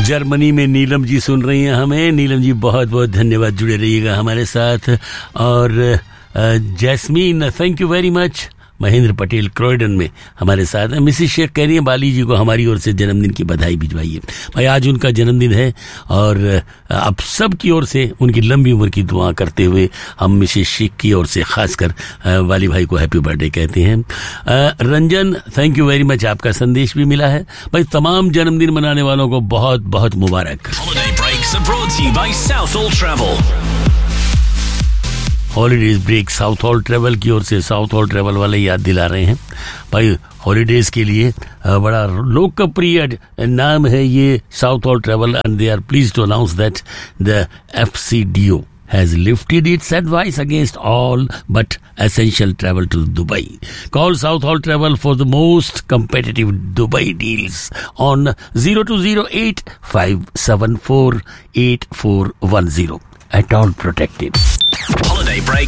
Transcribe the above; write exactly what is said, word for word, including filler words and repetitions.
Germany में नीलम जी सुन रही हैं हमें। नीलम जी बहुत बहुत धन्यवाद, जुड़े रहिएगा हमारे साथ। और jasmine, thank you very much. Mahendra Patel Croydon में हमारे साथ हैं। मिसिस शेख कह रही हैं बाली जी को हमारी ओर से जन्मदिन की बधाई भिजवाइए। भाई आज उनका जन्मदिन है और आप सब की ओर से उनकी लंबी उम्र की दुआ करते हुए हम मिसिस शेख की ओर से खासकर वाली भाई को हैप्पी बर्थडे कहते हैं। Ranjan, thank you very much, आपका संदेश भी मिला है। भाई तमाम जन्मदिन मनाने वालों को बहुत बहुत मुबारक। Holidays break south hall travel की ओर से साउथ हॉल ट्रेवल वाले याद दिला रहे हैं भाई, हॉलीडेज के लिए बड़ा लोकप्रिय नाम है ये south hall travel, and they are pleased to announce that the एफसीडीओ has lifted its advice against all but essential travel to Dubai. Call South Hall Travel for the most competitive Dubai deals on zero two zero eight five seven four eight four one zero. At all protected. Holiday break